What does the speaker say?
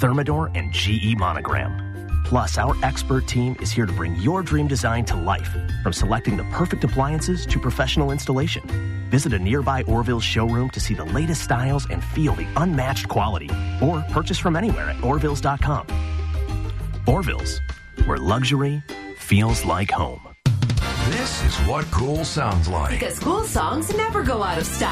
Thermador, and GE Monogram. Plus, our expert team is here to bring your dream design to life, from selecting the perfect appliances to professional installation. Visit a nearby Orville's showroom to see the latest styles and feel the unmatched quality, or purchase from anywhere at Orvilles.com. Orville's, where luxury feels like home. This is what cool sounds like. Because cool songs never go out of style.